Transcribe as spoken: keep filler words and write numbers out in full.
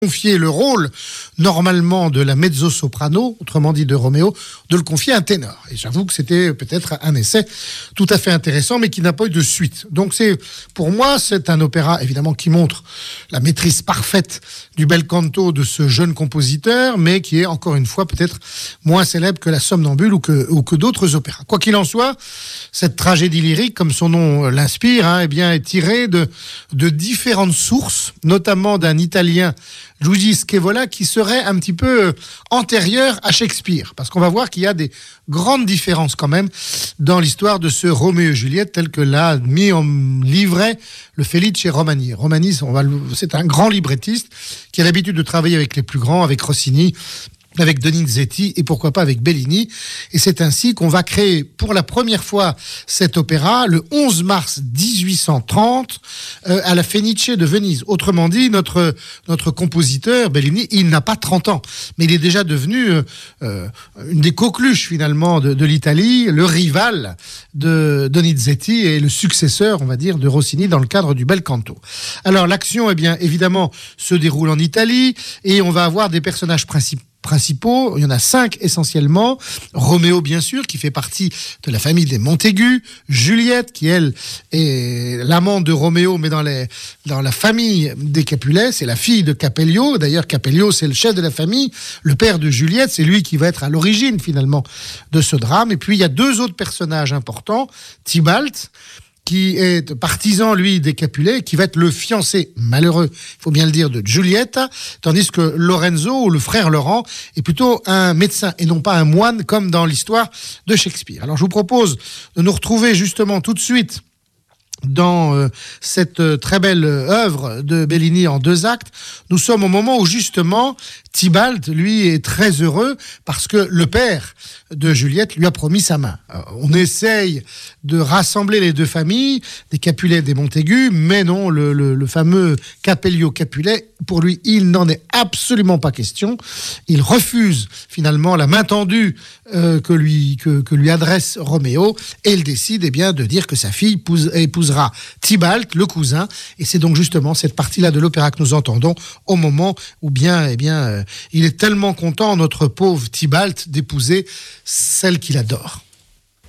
confier le rôle, normalement, de la mezzo-soprano, autrement dit de Roméo, de le confier à un ténor. Et j'avoue que c'était peut-être un essai tout à fait intéressant, mais qui n'a pas eu de suite. Donc c'est, pour moi, c'est un opéra, évidemment, qui montre la maîtrise parfaite du bel canto de ce jeune compositeur, mais qui est, encore une fois, peut-être moins célèbre que la Somnambule ou que, ou que d'autres opéras. Quoi qu'il en soit, cette tragédie lyrique, comme son nom l'inspire, hein, eh bien, est tirée de, de différentes sources, notamment d'un Italien, Luigi Scaevola, qui serait un petit peu antérieur à Shakespeare, parce qu'on va voir qu'il y a des grandes différences quand même dans l'histoire de ce Roméo et Juliette tel que l'a mis en livret le Felice Romani. Romani, on va le, c'est un grand librettiste qui a l'habitude de travailler avec les plus grands, avec Rossini, avec Donizetti et pourquoi pas avec Bellini. Et c'est ainsi qu'on va créer pour la première fois cet opéra le onze mars dix-huit cent trente euh, à la Fenice de Venise. Autrement dit, notre, notre compositeur Bellini, il n'a pas trente ans, mais il est déjà devenu euh, euh, une des coqueluches finalement de, de l'Italie, le rival de Donizetti et le successeur, on va dire, de Rossini dans le cadre du bel canto. Alors l'action, eh bien, évidemment, se déroule en Italie et on va avoir des personnages principaux principaux, il y en a cinq essentiellement. Roméo, bien sûr, qui fait partie de la famille des Montaigu. Juliette, qui elle est l'amante de Roméo, mais dans, les, dans la famille des Capulet, c'est la fille de Capello. D'ailleurs, Capello, c'est le chef de la famille, le père de Juliette, c'est lui qui va être à l'origine finalement de ce drame. Et puis il y a deux autres personnages importants, Tybalt, qui est partisan, lui, des Capulet, qui va être le fiancé malheureux, il faut bien le dire, de Giulietta, tandis que Lorenzo, ou le frère Laurent, est plutôt un médecin et non pas un moine, comme dans l'histoire de Shakespeare. Alors je vous propose de nous retrouver justement tout de suite dans euh, cette euh, très belle œuvre de Bellini en deux actes. Nous sommes au moment où justement Tybalt, lui, est très heureux parce que le père de Juliette lui a promis sa main. Alors, on essaye de rassembler les deux familles, des Capulet et des Montaigu, mais non, le, le, le fameux Capello-Capulet, pour lui, il n'en est absolument pas question. Il refuse finalement la main tendue euh, que, lui, que, que lui adresse Roméo et il décide eh bien, de dire que sa fille épouse, épousera Tybalt, le cousin, et c'est donc justement cette partie-là de l'opéra que nous entendons au moment où bien, eh bien, euh, il est tellement content, notre pauvre Tybalt, d'épouser celle qu'il adore.